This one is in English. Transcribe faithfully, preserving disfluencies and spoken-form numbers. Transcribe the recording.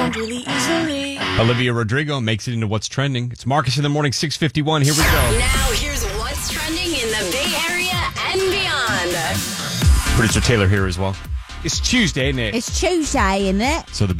respond really easily. Olivia Rodrigo makes it into What's Trending. It's Marcus in the Morning, six fifty-one. Here we go. Now here's what's trending in the Bay Area and beyond. Producer Taylor here as well. It's Tuesday, isn't it? It's Tuesday, isn't it? So the